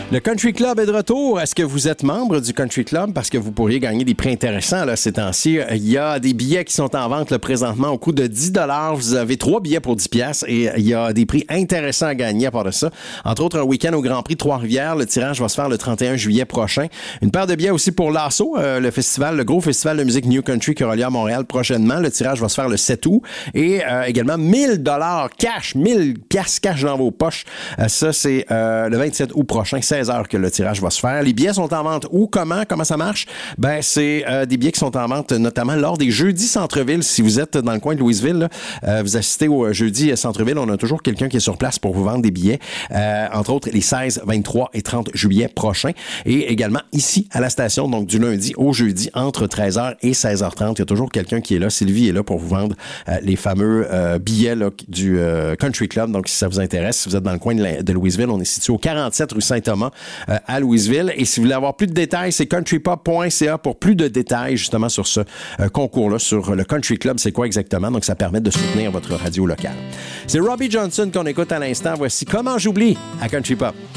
Le Country Club est de retour. Est-ce que vous êtes membre du Country Club? Parce que vous pourriez gagner des prix intéressants là, ces temps-ci. Il y a des billets qui sont en vente là, présentement au coût de 10 $. Vous avez 3 billets pour 10 piastres et il y a des prix intéressants à gagner à part de ça. Entre autres, un week-end au Grand Prix de Trois-Rivières. Le tirage va se faire le 31 juillet prochain. Une paire de billets aussi pour l'Asso, le gros festival de musique New Country qui aura lieu à Montréal prochainement. Le tirage va se faire le 7 août. Et également 1000 $ cash, 1000 piastres cash dans vos poches. Ça, c'est le 27 août prochain, 16 heures que le tirage va se faire. Les billets sont en vente où? Comment ça marche? Ben, c'est des billets qui sont en vente notamment lors des jeudis Centre-Ville. Si vous êtes dans le coin de Louisville, là, vous assistez au jeudi Centre-Ville, on a toujours quelqu'un qui est sur place pour vous vendre des billets. Entre autres, les 16, 23 et 30 juillet prochains. Et également ici, à la station, donc du lundi au jeudi, entre 13h et 16h30. Il y a toujours quelqu'un qui est là. Sylvie est là pour vous vendre les fameux billets là, du Country Club. Donc, si ça vous intéresse, si vous êtes dans le coin de Louisville, on est situé au 47 rue Saint-Thomas à Louisville. Et si vous voulez avoir plus de détails, c'est countrypop.ca pour plus de détails justement sur ce concours-là, sur le Country Club. C'est quoi exactement? Donc, ça permet de soutenir votre radio locale. C'est Robbie Johnson qu'on écoute à l'instant. Voici Comment j'oublie à Country Pop.